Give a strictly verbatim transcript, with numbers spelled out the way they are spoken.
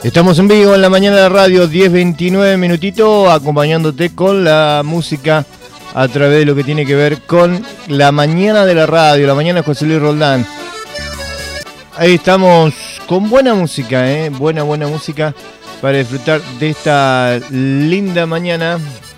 Estamos en vivo en la mañana de radio, diez veintinueve minutitos, acompañándote con la música a través de lo que tiene que ver con la mañana de la radio, la mañana de José Luis Roldán. Ahí estamos con buena música, ¿eh? buena, buena música para disfrutar de esta linda mañana.